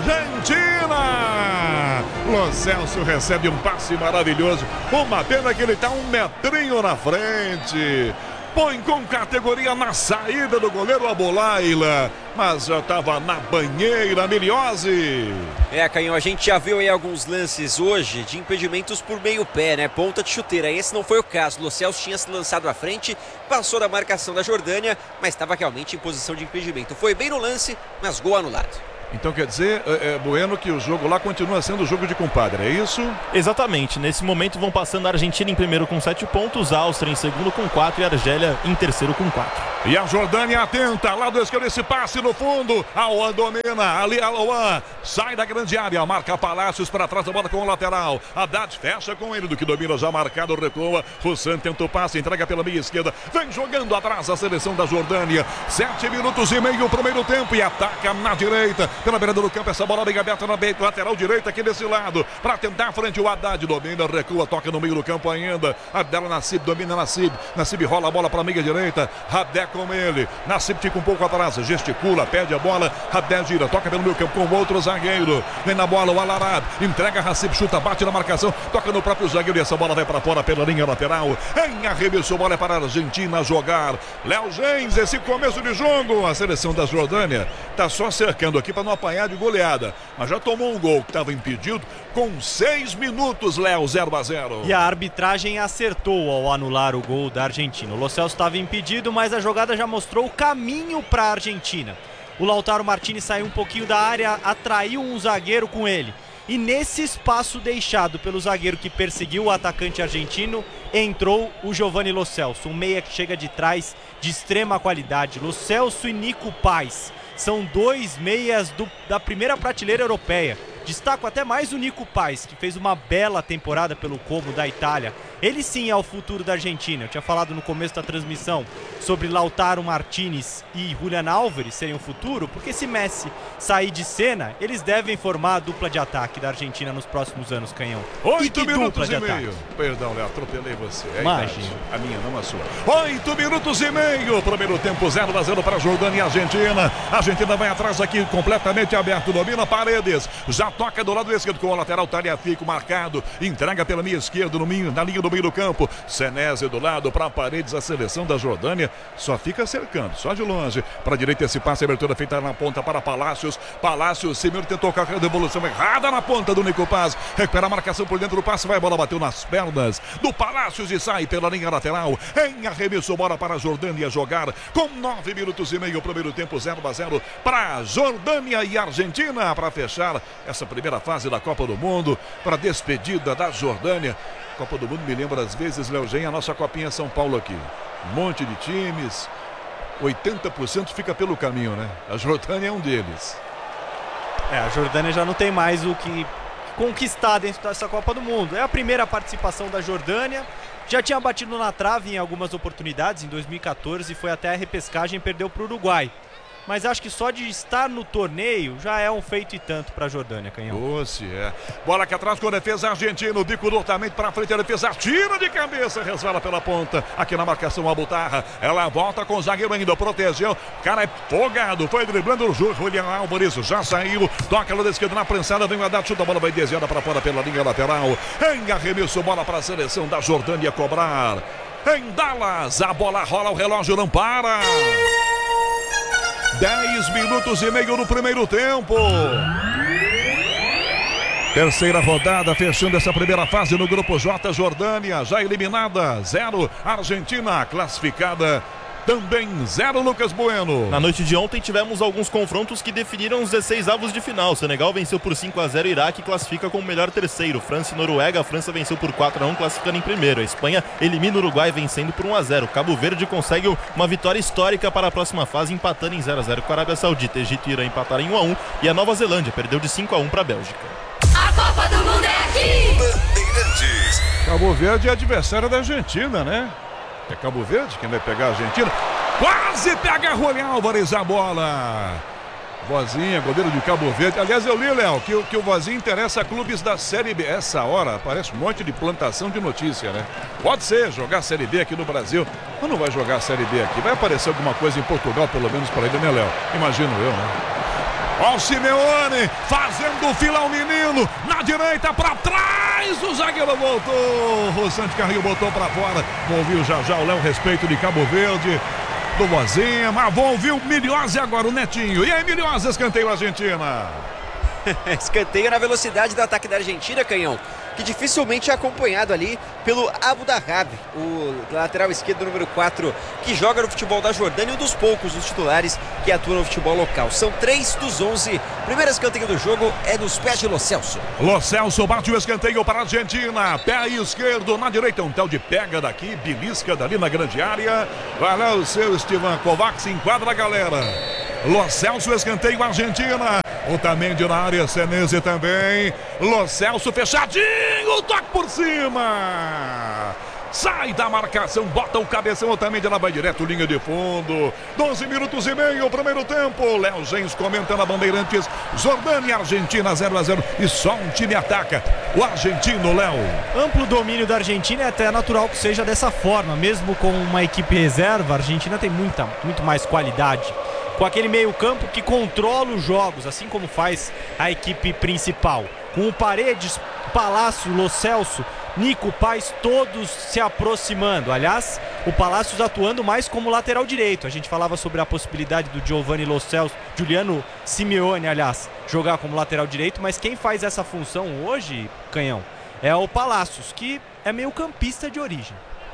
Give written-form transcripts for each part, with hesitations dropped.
Argentina! Lo Celso recebe um passe maravilhoso. Uma pena que ele está um metrinho na frente. Põe com categoria na saída do goleiro Abolaila, mas já estava na banheira, Miliose. Canhão, a gente já viu aí alguns lances hoje de impedimentos por meio pé, né? Ponta de chuteira. Esse não foi o caso. Lo Celso tinha se lançado à frente, passou da marcação da Jordânia, mas estava realmente em posição de impedimento. Foi bem no lance, mas gol anulado. Então quer dizer, Bueno, que o jogo lá continua sendo o jogo de compadre, é isso? Exatamente, nesse momento vão passando a Argentina em primeiro com 7 pontos, a Áustria em segundo com 4 e a Argélia em terceiro com 4. E a Jordânia atenta, lado esquerdo, esse passe no fundo, Aouan domina, ali Aouan, sai da grande área, marca Palácios para trás da bola com o lateral, Haddad fecha com ele, do que domina já marcado, recua, Roussan tenta o passe, entrega pela meia esquerda, vem jogando atrás a seleção da Jordânia, 7 minutos e meio primeiro tempo e ataca na direita, pela beirada do campo, essa bola bem aberta na lateral direita aqui desse lado, para tentar frente o Haddad, domina, recua, toca no meio do campo ainda, Abdel Nassib domina Nassib rola a bola para a meia direita, Haddad com ele, Nassib fica um pouco atrás, gesticula, pede a bola, Haddad gira, toca pelo meio campo com o outro zagueiro, vem na bola o Al-Arab, entrega Nassib, chuta, bate na marcação, toca no próprio zagueiro e essa bola vai para fora pela linha lateral, em arremesso, bola é para a Argentina jogar, Léo Gens, esse começo de jogo, a seleção da Jordânia tá só cercando aqui para não apanhar de goleada, mas já tomou um gol que estava impedido com 6 minutos, Léo, 0-0. E a arbitragem acertou ao anular o gol da Argentina. O Lo Celso estava impedido, mas a jogada já mostrou o caminho para a Argentina. O Lautaro Martinez saiu um pouquinho da área, atraiu um zagueiro com ele. E nesse espaço deixado pelo zagueiro que perseguiu o atacante argentino, entrou o Giovanni Lo Celso, um meia que chega de trás de extrema qualidade. Lo Celso e Nico Paz são 2 meias da primeira prateleira europeia. Destaco até mais o Nico Paz, que fez uma bela temporada pelo Como da Itália. Ele sim é o futuro da Argentina. Eu tinha falado no começo da transmissão sobre Lautaro Martinez e Julián Álvares serem o futuro, porque se Messi sair de cena, eles devem formar a dupla de ataque da Argentina nos próximos anos, Canhão. 8 minutos e meio. Perdão, Léo, atropelei você. Imagina. A minha, não a sua. 8 minutos e meio. Primeiro tempo 0-0 para a Jordânia e a Argentina. A Argentina vai atrás aqui, completamente aberto. Domina Paredes. Já toca do lado esquerdo com o lateral Tagliafico marcado. Entrega pela minha esquerda, na linha do meio do campo. Senese do lado para Paredes. A seleção da Jordânia só fica cercando, só de longe. Para a direita esse passe, abertura feita na ponta para Palácios. Palácios, Simeone tentou com a devolução errada na ponta do Nico Paz. Recupera a marcação por dentro do passe. Vai, a bola bateu nas pernas do Palácios e sai pela linha lateral. Em arremesso, bola para a Jordânia jogar com 9 minutos e meio. Primeiro tempo 0-0 para Jordânia e Argentina para fechar essa primeira fase da Copa do Mundo, para a despedida da Jordânia. Copa do Mundo me lembra às vezes, Léo Gen, a nossa Copinha São Paulo aqui. Um monte de times, 80% fica pelo caminho, né? A Jordânia é um deles. A Jordânia já não tem mais o que conquistar dentro dessa Copa do Mundo. É a primeira participação da Jordânia. Já tinha batido na trave em algumas oportunidades, em 2014, foi até a repescagem e perdeu para o Uruguai. Mas acho que só de estar no torneio já é um feito e tanto para a Jordânia, Canhão. Bola aqui atrás com a defesa argentina, o bico totalmente para frente, a defesa tira de cabeça, resvala pela ponta, aqui na marcação a Butarra, ela volta com o zagueiro ainda, protegeu, o cara é folgado, foi driblando o Julián Álvares, já saiu, toca lá da esquerda na prensada, vem o Haddad, chuta a bola, vai desviada para fora pela linha lateral, em arremesso, bola para a seleção da Jordânia cobrar, em Dallas, a bola rola, o relógio não para. 10 minutos e meio no primeiro tempo. Terceira rodada, fechando essa primeira fase no Grupo J. Jordânia já eliminada, 0. Argentina classificada, também 0, Lucas Bueno. Na noite de ontem tivemos alguns confrontos que definiram os 16 avos de final. O Senegal venceu por 5-0 o Iraque, classifica como melhor terceiro. França e Noruega, a França venceu por 4-1, classificando em primeiro. A Espanha elimina o Uruguai vencendo por 1-0. Cabo Verde consegue uma vitória histórica para a próxima fase, empatando em 0-0 com a Arábia Saudita. Egito e Irã empataram em 1-1 e a Nova Zelândia perdeu de 5-1 para a Bélgica. A Copa do Mundo é aqui! Bandeirantes. Cabo Verde é adversário da Argentina, né? É Cabo Verde quem vai pegar a Argentina. Quase pega Julián Álvares a bola. Vozinha, goleiro de Cabo Verde. Aliás, eu li, Léo, que o Vozinha interessa a clubes da Série B. Essa hora aparece um monte de plantação de notícia, né? Pode ser jogar a Série B aqui no Brasil, mas não vai jogar a Série B aqui. Vai aparecer alguma coisa em Portugal, pelo menos para ele, né, Léo? Imagino eu, né? Ó o Simeone fazendo fila ao menino. Na direita, pra trás. O zagueiro voltou. O Santos Carrinho botou pra fora. Vou ouvir já o Léo Respeito de Cabo Verde. Do Vozinha. Mas vou ouvir o Milhose agora, o Netinho. E aí, Milhose, escanteio Argentina. Escanteio na velocidade do ataque da Argentina, Canhão, que dificilmente é acompanhado ali pelo Abu Dhabi, o lateral esquerdo número 4, que joga no futebol da Jordânia, um dos poucos dos titulares que atuam no futebol local. São 3 dos 11. Primeiro escanteio do jogo é nos pés de Lo Celso. Lo Celso bate o escanteio para a Argentina. Pé esquerdo, na direita, um tal de pega daqui, belisca dali na grande área. Vai lá o seu Esteban Kovacs, enquadra a galera. Lo Celso, escanteio Argentina. Otamendi na área, Senese também. Lo Celso fechadinho, toque por cima. Sai da marcação, bota o cabeção, Otamendi lá vai direto, linha de fundo. 12 minutos e meio, primeiro tempo. Léo Gens comenta na Bandeirantes. Jordânia e Argentina 0-0 e só um time ataca. O argentino, Léo. Amplo domínio da Argentina, é até natural que seja dessa forma. Mesmo com uma equipe reserva, a Argentina tem muito mais qualidade. Com aquele meio campo que controla os jogos, assim como faz a equipe principal. Com o Paredes, Palácio, Lo Celso, Nico, Paz, todos se aproximando. Aliás, o Palácios atuando mais como lateral direito. A gente falava sobre a possibilidade do Giovanni Lo Celso, Giuliano Simeone, aliás, jogar como lateral direito. Mas quem faz essa função hoje, Canhão, é o Palácios, que é meio campista de origem.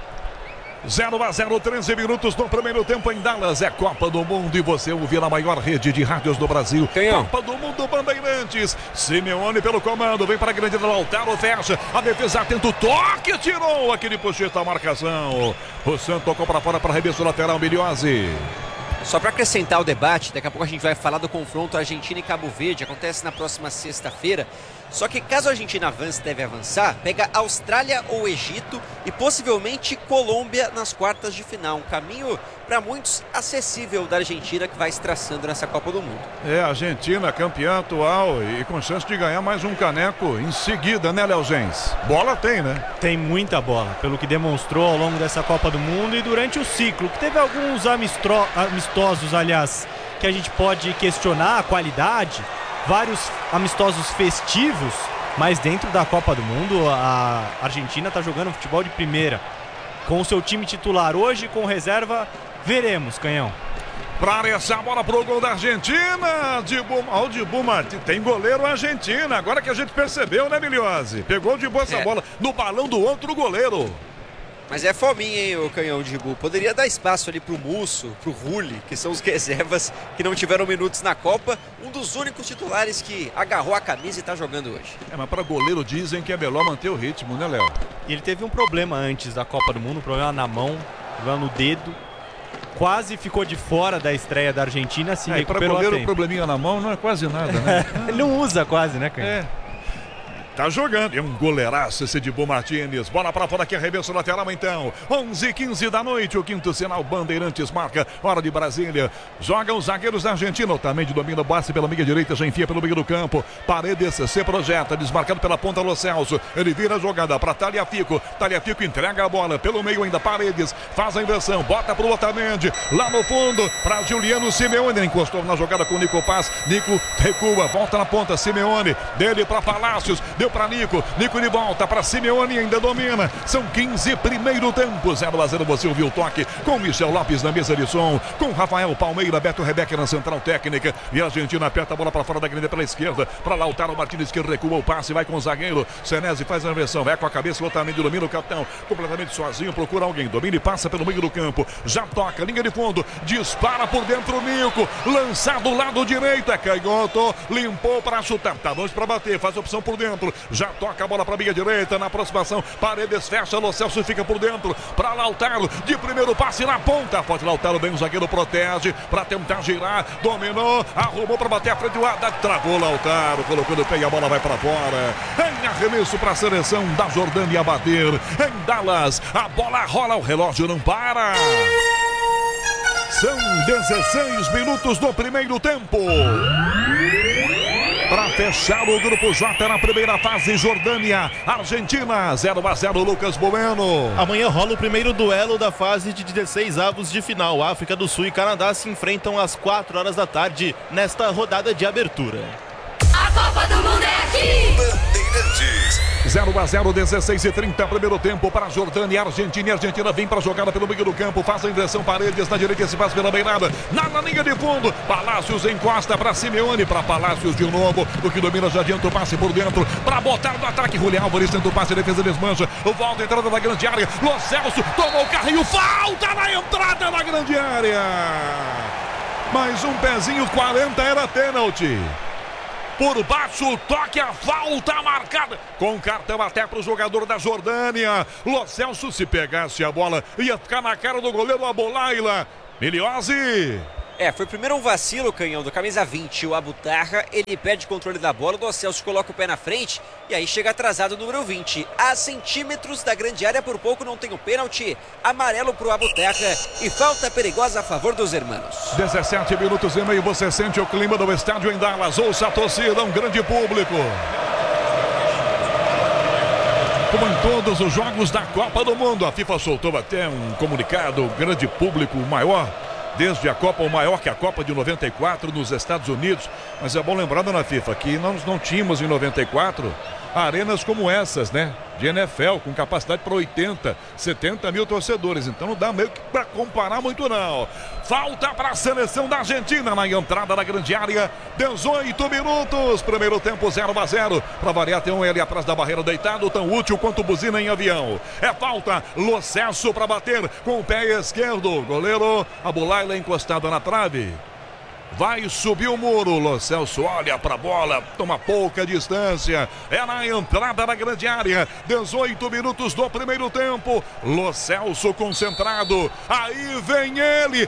0-0, 13 minutos no primeiro tempo em Dallas. É Copa do Mundo e você ouve na maior rede de rádios do Brasil. Canhão. Copa do Mundo Bandeirantes. Simeone pelo comando, vem para a grande do Lautaro, fecha. A defesa atento, toque, tirou aquele puxeta a marcação. O Santos tocou para fora para arremesso lateral, Milhose. Só para acrescentar o debate, daqui a pouco a gente vai falar do confronto Argentina e Cabo Verde. Acontece na próxima sexta-feira. Só que caso a Argentina avance, deve avançar, pega Austrália ou Egito e possivelmente Colômbia nas quartas de final. Um caminho para muitos acessível da Argentina, que vai se traçando nessa Copa do Mundo. É, a Argentina campeã atual e com chance de ganhar mais um caneco em seguida, né, Léo Gens? Bola tem, né? Tem muita bola, pelo que demonstrou ao longo dessa Copa do Mundo e durante o ciclo, que teve alguns amistosos, aliás, que a gente pode questionar a qualidade. Vários amistosos festivos, mas dentro da Copa do Mundo a Argentina está jogando futebol de primeira. Com o seu time titular hoje, com reserva, veremos, Canhão. Para essa bola pro gol da Argentina, o Dibu Martins, tem goleiro Argentina, agora que a gente percebeu, né, Milhose? Pegou de boa essa bola no balão do outro goleiro. Mas é fominha, hein, o Canhão de Dibu. Poderia dar espaço ali pro Musso, pro Rulli, que são os reservas que não tiveram minutos na Copa. Um dos únicos titulares que agarrou a camisa e tá jogando hoje. É, mas para goleiro dizem que é melhor manter o ritmo, né, Léo? E ele teve um problema antes da Copa do Mundo, um problema na mão, problema no dedo. Quase ficou de fora da estreia da Argentina, se recuperou para goleiro, a tempo. probleminha na mão não é quase nada, né? Ele não usa quase, né, Canhão? É. Tá jogando, é um goleiraço esse Dibu Martins. Bola pra fora aqui, arremesso lateral então. 11h15 da noite, o quinto sinal Bandeirantes marca, hora de Brasília. Jogam os zagueiros da Argentina, também de domínio base pela meia direita, já enfia pelo meio do campo. Paredes se projeta, desmarcado pela ponta Lo Celso. Ele vira a jogada pra Tagliafico. Tagliafico entrega a bola pelo meio ainda, Paredes faz a inversão, bota pro Otamendi. Lá no fundo, pra Giuliano Simeone. Encostou na jogada com o Nico Paz. Nico recua, volta na ponta, Simeone. Dele pra Palácios, deu para Nico de volta para Simeone, ainda domina. São 15, primeiro tempo, 0-0. Você ouviu o toque com Michel Lopes na mesa de som, com Rafael Palmeira, Beto Rebeca na central técnica, e a Argentina aperta a bola para fora da grande pela esquerda, para Lautaro Martínez, que recua o passe, vai com o zagueiro Senesi, faz a inversão, vai com a cabeça, Otamendi domina o capitão, completamente sozinho, procura alguém, domina e passa pelo meio do campo, já toca, linha de fundo, dispara por dentro o Nico, lançado lado direito, é canhoto, limpou para chutar, tá longe para bater, faz a opção por dentro, já toca a bola para a meia direita, na aproximação, Paredes fecha, Lo Celso fica por dentro, para Lautaro, de primeiro passe na ponta, forte Lautaro, bem o zagueiro protege, para tentar girar, dominou, arrumou para bater a frente do Haddad, travou Lautaro, colocou no pé e a bola vai para fora, em arremesso para a seleção da Jordânia bater, em Dallas, a bola rola, o relógio não para. São 16 minutos do primeiro tempo. para fechar o grupo J na primeira fase. Jordânia, Argentina, 0-0, Lucas Bueno. Amanhã rola o primeiro duelo da fase de 16 avos de final. África do Sul e Canadá se enfrentam às 4 horas da tarde nesta rodada de abertura. A Copa do Mundo é aqui. Bandeirantes. 0-0, 16:30, primeiro tempo para Jordânia e Argentina. E a Argentina vem para a jogada pelo meio do campo, faz a inversão, Paredes na direita, se faz pela beirada, na linha de fundo, Palácios encosta para Simeone, para Palácios de novo, o que domina já adianta o passe por dentro, para botar no ataque, Julián Álvares tenta o passe, defesa desmancha, o volta entrada na grande área, Lo Celso tomou o carrinho, falta na entrada da grande área, mais um pezinho, 40 era pênalti. Por baixo, toque, a falta marcada. Com cartão até para o jogador da Jordânia. Lo Celso, se pegasse a bola, ia ficar na cara do goleiro Abolaila. Miliose. Foi primeiro um vacilo, Canhão, do camisa 20, o Abutarra. Ele perde controle da bola, o Lo Celso coloca o pé na frente e aí chega atrasado o número 20. A centímetros da grande área, por pouco não tem o pênalti. Amarelo pro Abutarra e falta perigosa a favor dos hermanos. 17 minutos e meio, você sente o clima do estádio em Dallas. Ouça a torcida, um grande público. Como em todos os jogos da Copa do Mundo, a FIFA soltou até um comunicado, grande público, maior desde a Copa, ou maior que a Copa de 94 nos Estados Unidos. Mas é bom lembrar, dona FIFA, que nós não tínhamos em 94 arenas como essas, né? De NFL, com capacidade para 80, 70 mil torcedores. Então não dá meio que para comparar muito, não. Falta para a seleção da Argentina na entrada da grande área. 18 minutos. Primeiro tempo 0-0. Para variar, tem um ali atrás da barreira deitado, tão útil quanto buzina em avião. É falta. Lo Celso para bater com o pé esquerdo. Goleiro Abolaila encostado na trave. Vai subir o muro, Lo Celso olha para a bola, toma pouca distância, é na entrada da grande área, 18 minutos do primeiro tempo, Lo Celso concentrado, aí vem ele,